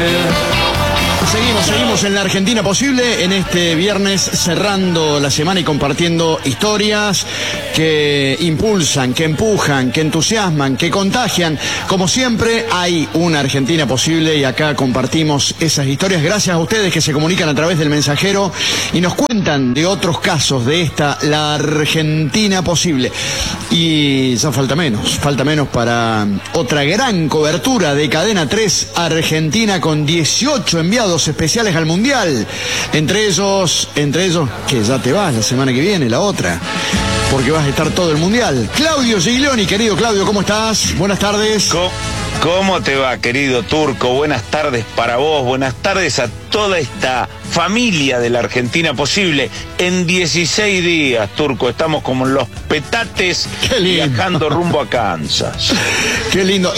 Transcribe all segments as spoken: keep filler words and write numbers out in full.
Seguimos, seguimos en la Argentina Posible, en este viernes cerrando la semana y compartiendo historias que impulsan, que empujan, que entusiasman, que contagian. Como siempre, hay una Argentina Posible y acá compartimos esas historias. Gracias a ustedes que se comunican a través del mensajero y nos cuentan de otros casos de esta, la Argentina Posible. Y ya falta menos, falta menos para otra gran cobertura de Cadena tres Argentina con dieciocho enviados especiales al Mundial. Entre ellos, entre ellos, que ya te vas la semana que viene, la otra, porque vas a estar todo el Mundial. Claudio Giglioni, querido Claudio, ¿cómo estás? Buenas tardes. ¿Cómo, cómo te va, querido Turco? Buenas tardes para vos, buenas tardes a toda esta familia de la Argentina Posible. En dieciséis días, Turco, estamos como los petates viajando rumbo a Kansas. Qué lindo.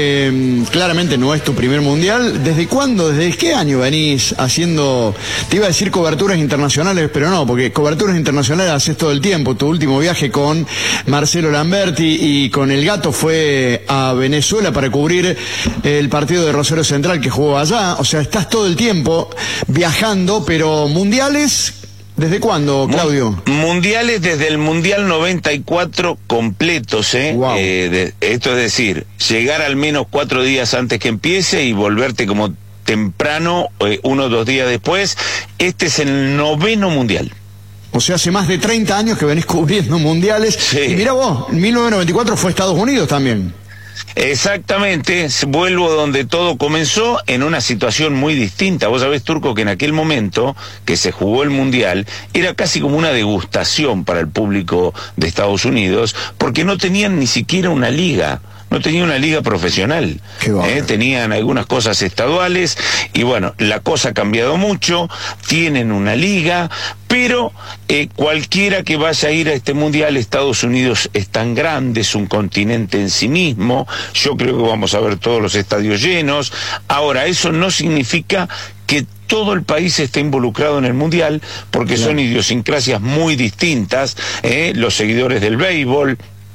Eh, claramente no es tu primer Mundial. ¿Desde cuándo, desde qué año venís haciendo, te iba a decir coberturas internacionales, pero no, porque coberturas internacionales haces todo el tiempo? Tu último viaje con Marcelo Lamberti y con el Gato fue a Venezuela para cubrir el partido de Rosario Central que jugó allá. O sea, estás todo el tiempo viajando, pero mundiales, ¿desde cuándo, Claudio? Mundiales desde el Mundial noventa y cuatro completos, ¿eh? Wow. eh de, esto es decir, llegar al menos cuatro días antes que empiece y volverte como temprano, eh, uno o dos días después. Este es el noveno Mundial. O sea, hace más de treinta años que venís cubriendo mundiales. Sí. Y mira vos, mil novecientos noventa y cuatro fue Estados Unidos también. Exactamente, vuelvo donde todo comenzó, en una situación muy distinta. Vos sabés, Turco, que en aquel momento que se jugó el Mundial era casi como una degustación para el público de Estados Unidos, porque no tenían ni siquiera una liga. No tenía una liga profesional, ¿eh? Tenían algunas cosas estaduales y bueno, la cosa ha cambiado mucho, tienen una liga, pero eh, cualquiera que vaya a ir a este Mundial, Estados Unidos es tan grande, es un continente en sí mismo, yo creo que vamos a ver todos los estadios llenos. Ahora, eso no significa que todo el país esté involucrado en el Mundial, porque claro, son idiosincrasias muy distintas, ¿eh? Los seguidores del béisbol,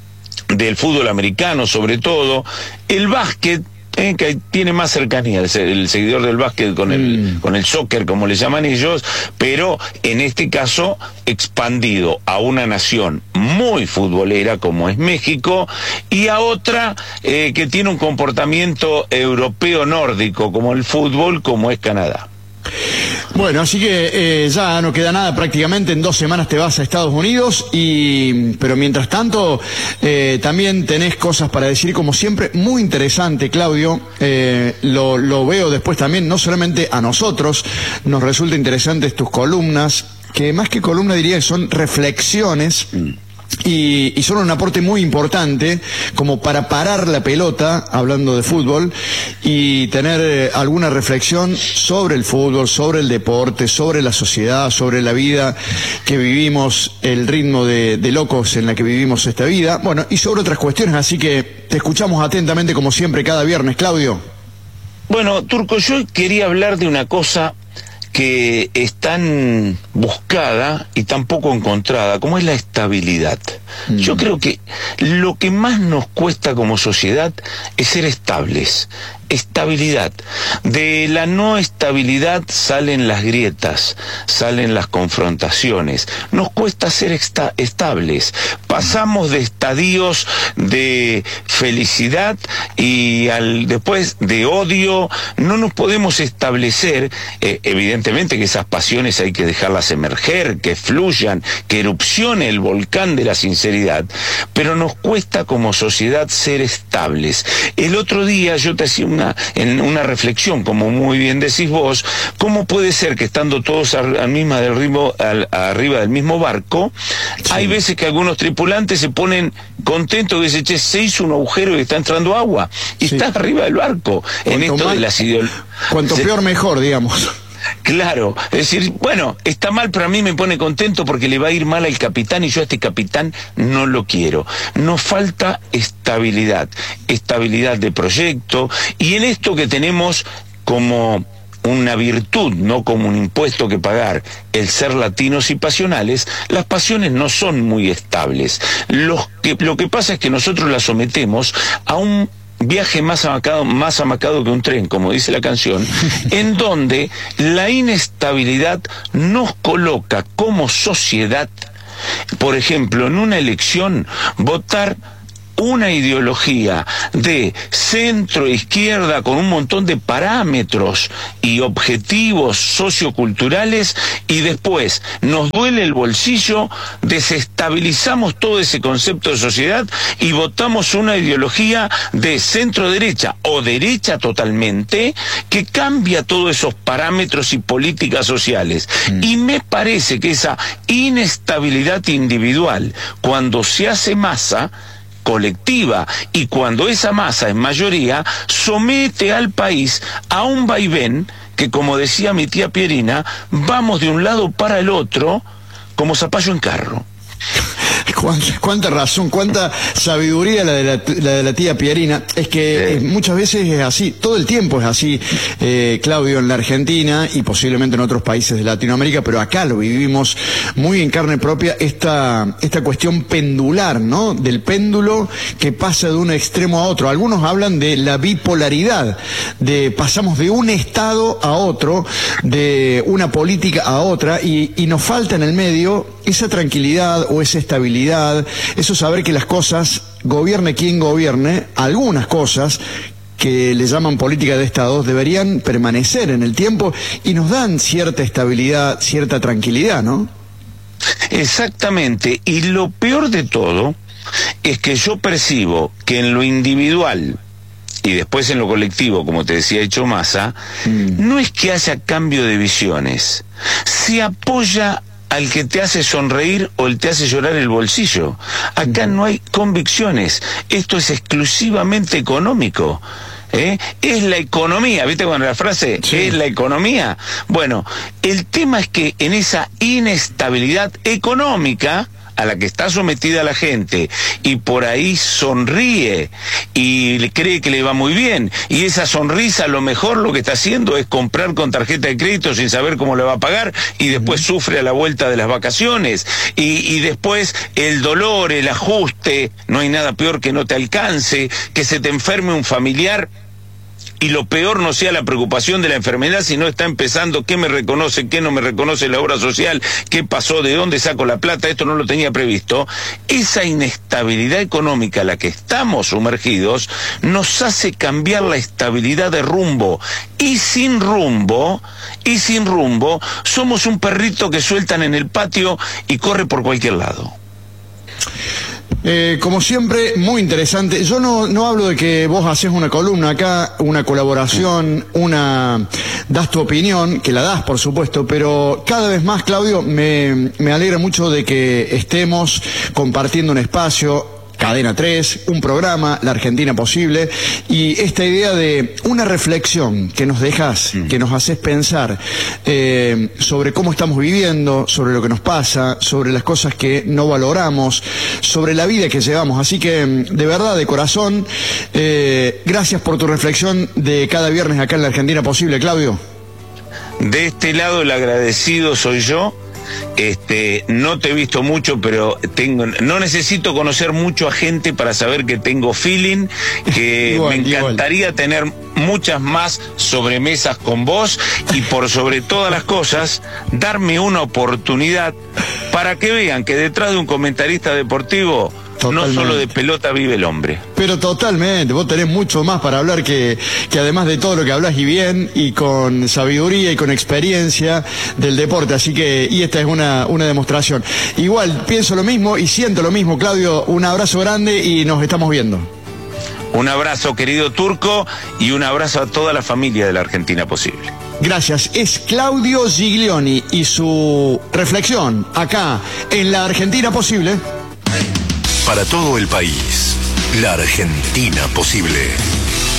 del fútbol americano sobre todo, el básquet, eh, que tiene más cercanía el, el seguidor del básquet con el, mm. con el soccer, como le llaman ellos, pero en este caso expandido a una nación muy futbolera como es México y a otra eh, que tiene un comportamiento europeo nórdico como el fútbol, como es Canadá. Bueno, así que eh, ya no queda nada, prácticamente en dos semanas te vas a Estados Unidos, y pero mientras tanto eh, también tenés cosas para decir, como siempre, muy interesante, Claudio. Eh, lo, lo veo después también, no solamente a nosotros, nos resulta interesantes tus columnas, que más que columna diría que son reflexiones. Mm. Y, y son un aporte muy importante como para parar la pelota, hablando de fútbol, y tener eh, alguna reflexión sobre el fútbol, sobre el deporte, sobre la sociedad, sobre la vida que vivimos, el ritmo de, de locos en la que vivimos esta vida, bueno, y sobre otras cuestiones. Así que te escuchamos atentamente como siempre cada viernes, Claudio. Bueno, Turco, yo quería hablar de una cosa que es tan buscada y tan poco encontrada, como es la estabilidad. Mm. Yo creo que lo que más nos cuesta como sociedad es ser estables. Estabilidad. De la no estabilidad salen las grietas, salen las confrontaciones. Nos cuesta ser esta estables. Pasamos de estadios de felicidad y al después de odio. No nos podemos establecer. Eh, evidentemente que esas pasiones hay que dejarlas emerger, que fluyan, que erupcione el volcán de la sinceridad. Pero nos cuesta como sociedad ser estables. El otro día yo te hacía un Una, en una reflexión, como muy bien decís vos, ¿cómo puede ser que estando todos al, al misma del ritmo, al, arriba del mismo barco, sí, hay veces que algunos tripulantes se ponen contentos y dicen, che, se hizo un agujero y está entrando agua, y sí, estás arriba del barco? En esto mal, de las ideologías. Cuanto peor mejor, digamos. Claro, es decir, bueno, está mal, pero a mí me pone contento porque le va a ir mal al capitán y yo a este capitán no lo quiero. Nos falta estabilidad, estabilidad de proyecto, y en esto que tenemos como una virtud, no como un impuesto que pagar, el ser latinos y pasionales, las pasiones no son muy estables. Los que, lo que pasa es que nosotros las sometemos a un viaje más amacado, más amacado que un tren, como dice la canción, en donde la inestabilidad nos coloca como sociedad, por ejemplo, en una elección, votar una ideología de centro-izquierda con un montón de parámetros y objetivos socioculturales, y después nos duele el bolsillo, desestabilizamos todo ese concepto de sociedad y votamos una ideología de centro-derecha o derecha totalmente que cambia todos esos parámetros y políticas sociales. Mm. Y me parece que esa inestabilidad individual, cuando se hace masa colectiva y cuando esa masa es mayoría, somete al país a un vaivén que, como decía mi tía Pierina, vamos de un lado para el otro como zapallo en carro. Cuánta, cuánta razón, cuánta sabiduría la de la, la de la tía Pierina. Es que eh, muchas veces es así, todo el tiempo es así, eh, Claudio, en la Argentina y posiblemente en otros países de Latinoamérica, pero acá lo vivimos muy en carne propia, esta, esta cuestión pendular, ¿no? Del péndulo que pasa de un extremo a otro. Algunos hablan de la bipolaridad, de pasamos de un estado a otro, de una política a otra, y, y nos falta en el medio esa tranquilidad o esa estabilidad, eso saber que las cosas, gobierne quien gobierne, algunas cosas que le llaman política de estados deberían permanecer en el tiempo y nos dan cierta estabilidad, cierta tranquilidad, ¿no? Exactamente, y lo peor de todo es que yo percibo que en lo individual y después en lo colectivo, como te decía Hecho Masa, mm. no es que haya cambio de visiones, se apoya al que te hace sonreír o el te hace llorar el bolsillo. Acá no hay convicciones, esto es exclusivamente económico. ¿Eh? Es la economía, ¿viste cuando la frase sí. es la economía? Bueno, el tema es que en esa inestabilidad económica a la que está sometida la gente, y por ahí sonríe y le cree que le va muy bien, y esa sonrisa a lo mejor lo que está haciendo es comprar con tarjeta de crédito sin saber cómo le va a pagar, y después uh-huh. sufre a la vuelta de las vacaciones, y, y después el dolor, el ajuste, no hay nada peor que no te alcance, que se te enferme un familiar, y lo peor no sea la preocupación de la enfermedad, sino está empezando qué me reconoce, qué no me reconoce la obra social, qué pasó, de dónde saco la plata, esto no lo tenía previsto. Esa inestabilidad económica a la que estamos sumergidos nos hace cambiar la estabilidad de rumbo, y sin rumbo, y sin rumbo, somos un perrito que sueltan en el patio y corre por cualquier lado. Eh, como siempre, muy interesante. Yo no, no hablo de que vos haces una columna acá, una colaboración, una das tu opinión, que la das, por supuesto, pero cada vez más, Claudio, me, me alegra mucho de que estemos compartiendo un espacio, Cadena tres, un programa, La Argentina Posible, y esta idea de una reflexión que nos dejas, mm. que nos haces pensar eh, sobre cómo estamos viviendo, sobre lo que nos pasa, sobre las cosas que no valoramos, sobre la vida que llevamos. Así que, de verdad, de corazón, eh, gracias por tu reflexión de cada viernes acá en La Argentina Posible, Claudio. De este lado el agradecido soy yo. Este, no te he visto mucho, pero tengo, no necesito conocer mucho a gente para saber que tengo feeling, que igual, me encantaría igual. tener muchas más sobremesas con vos, y por sobre todas las cosas, darme una oportunidad para que vean que detrás de un comentarista deportivo totalmente. No solo de pelota vive el hombre. Pero totalmente, vos tenés mucho más para hablar que, que además de todo lo que hablas y bien, y con sabiduría y con experiencia del deporte, así que, y esta es una, una demostración. Igual, pienso lo mismo y siento lo mismo, Claudio, un abrazo grande y nos estamos viendo. Un abrazo, querido Turco, y un abrazo a toda la familia de La Argentina Posible. Gracias. Es Claudio Giglioni y su reflexión acá en La Argentina Posible. Para todo el país, La Argentina Posible.